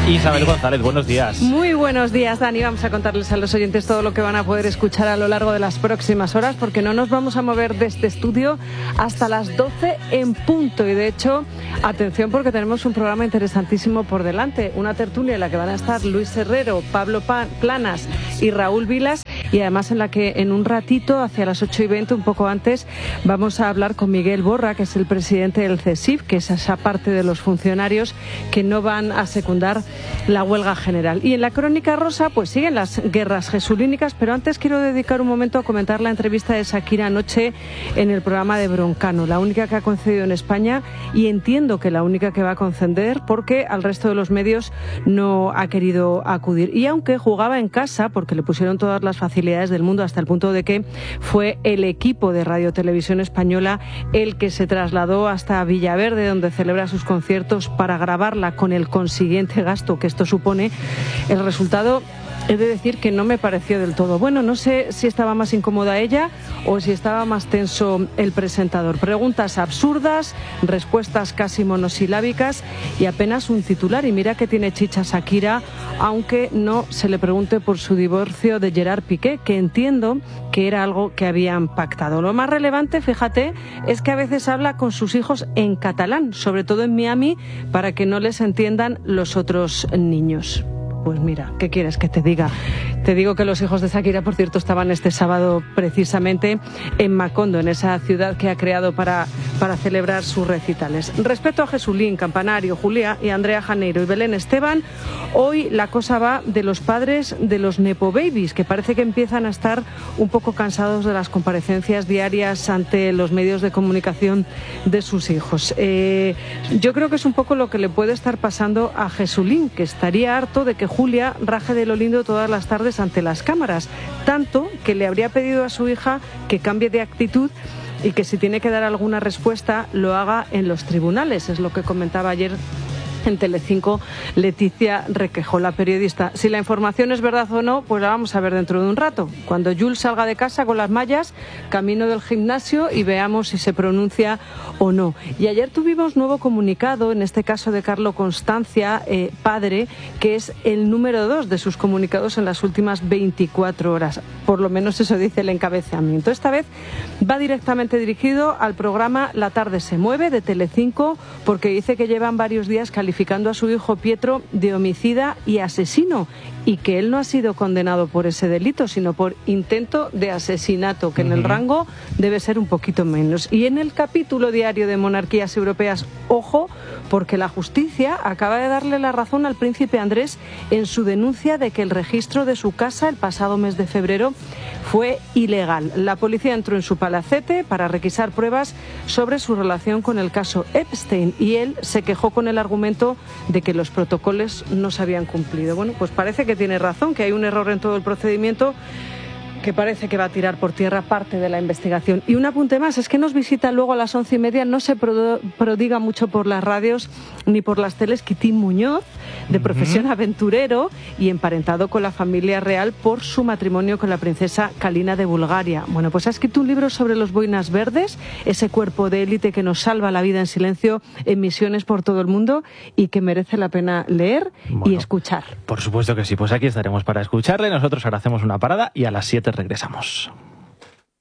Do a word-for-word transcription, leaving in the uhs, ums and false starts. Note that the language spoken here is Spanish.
Isabel González, buenos días. Muy buenos días, Dani. Vamos a contarles a los oyentes todo lo que van a poder escuchar a lo largo de las próximas horas, porque no nos vamos a mover de este estudio hasta las doce en punto. Y de hecho, atención, porque tenemos un programa interesantísimo por delante. Una tertulia en la que van a estar Luis Herrero, Pablo Planas y Raúl Vilas. Y además en la que en un ratito, hacia las ocho y veinte, un poco antes, vamos a hablar con Miguel Borra, que es el presidente del CESIF, que es esa parte de los funcionarios que no van a secundar la huelga general. Y en la crónica rosa pues siguen las guerras jesulínicas, pero antes quiero dedicar un momento a comentar la entrevista de Shakira anoche en el programa de Broncano, la única que ha concedido en España, y entiendo que la única que va a conceder, porque al resto de los medios no ha querido acudir. Y aunque jugaba en casa, porque le pusieron todas las facilidades del mundo, hasta el punto de que fue el equipo de Radio Televisión Española el que se trasladó hasta Villaverde, donde celebra sus conciertos, para grabarla, con el consiguiente gasto que esto supone, el resultado, he de decir que no me pareció del todo bueno. No sé si estaba más incómoda ella o si estaba más tenso el presentador. Preguntas absurdas, respuestas casi monosilábicas y apenas un titular. Y mira que tiene chicha Shakira, aunque no se le pregunte por su divorcio de Gerard Piqué, que entiendo que era algo que habían pactado. Lo más relevante, fíjate, es que a veces habla con sus hijos en catalán, sobre todo en Miami, para que no les entiendan los otros niños. Pues mira, ¿qué quieres que te diga? Te digo que los hijos de Shakira, por cierto, estaban este sábado precisamente en Macondo, en esa ciudad que ha creado para, para celebrar sus recitales. Respecto a Jesulín, Campanario, Julia y Andrea Janeiro y Belén Esteban, hoy la cosa va de los padres de los Nepo Babies, que parece que empiezan a estar un poco cansados de las comparecencias diarias ante los medios de comunicación de sus hijos. Eh, yo creo que es un poco lo que le puede estar pasando a Jesulín, que estaría harto de que Julia raje de lo lindo todas las tardes ante las cámaras, tanto que le habría pedido a su hija que cambie de actitud y que si tiene que dar alguna respuesta lo haga en los tribunales. Es lo que comentaba ayer en Telecinco Leticia Requejo, la periodista. Si la información es verdad o no, pues la vamos a ver dentro de un rato, cuando Jules salga de casa con las mallas, camino del gimnasio, y veamos si se pronuncia o no. Y ayer tuvimos nuevo comunicado, en este caso de Carlo Constancia, eh, padre, que es el número dos de sus comunicados en las últimas veinticuatro horas. Por lo menos eso dice el encabezamiento. Esta vez va directamente dirigido al programa La tarde se mueve de Telecinco, porque dice que llevan varios días calificando a su hijo Pietro de homicida y asesino, y que él no ha sido condenado por ese delito, sino por intento de asesinato, que en el rango debe ser un poquito menos. Y en el capítulo diario de Monarquías Europeas, ojo, porque la justicia acaba de darle la razón al príncipe Andrés en su denuncia de que el registro de su casa el pasado mes de febrero fue ilegal. La policía entró en su palacete para requisar pruebas sobre su relación con el caso Epstein, y él se quejó con el argumento de que los protocolos no se habían cumplido. Bueno, pues parece que tiene razón, que hay un error en todo el procedimiento que parece que va a tirar por tierra parte de la investigación. Y un apunte más, es que nos visita luego a las once y media, no se prodiga mucho por las radios ni por las teles, Quitín Muñoz, de profesión uh-huh. aventurero y emparentado con la familia real por su matrimonio con la princesa Kalina de Bulgaria. Bueno, pues ha escrito un libro sobre los boinas verdes, ese cuerpo de élite que nos salva la vida en silencio en misiones por todo el mundo y que merece la pena leer bueno, y escuchar. Por supuesto que sí, pues aquí estaremos para escucharle. Nosotros ahora hacemos una parada y a las siete regresamos.